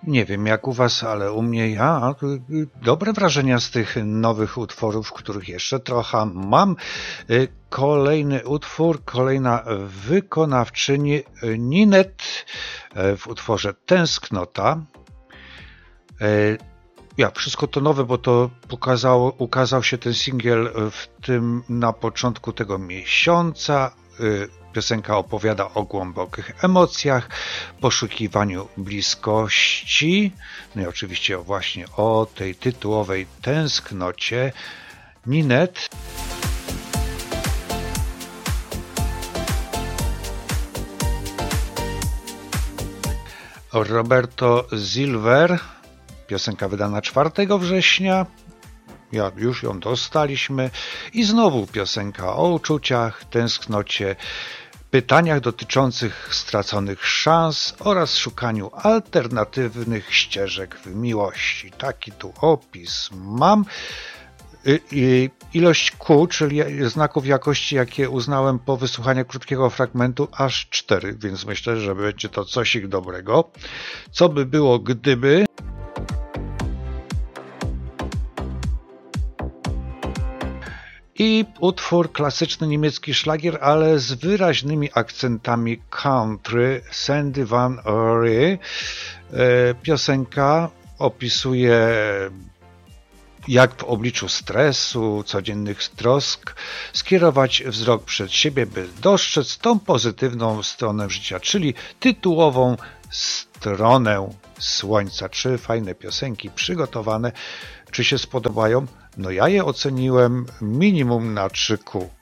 Nie wiem jak u was, ale u mnie dobre wrażenia z tych nowych utworów, których jeszcze trochę mam. Kolejny utwór, kolejna wykonawczyni Ninette w utworze Tęsknota. Wszystko to nowe, bo to ukazał się ten singiel na początku tego miesiąca. Piosenka opowiada o głębokich emocjach, poszukiwaniu bliskości, no i oczywiście właśnie o tej tytułowej tęsknocie. Ninette. Roberto Silver, piosenka wydana 4 września. Już ją dostaliśmy i znowu piosenka o uczuciach, tęsknocie, pytaniach dotyczących straconych szans oraz szukaniu alternatywnych ścieżek w miłości. Taki tu opis mam. Ilość Q, czyli znaków jakości, jakie uznałem po wysłuchaniu krótkiego fragmentu, aż 4, więc myślę, że będzie to coś dobrego. Co by było, gdyby... I utwór klasyczny niemiecki szlagier, ale z wyraźnymi akcentami country, Sandy Van Ry. Piosenka opisuje, jak w obliczu stresu, codziennych trosk skierować wzrok przed siebie, by dostrzec tą pozytywną stronę życia, czyli tytułową stronę słońca. 3 fajne piosenki przygotowane. Czy się spodobają? No ja je oceniłem minimum na 3Q.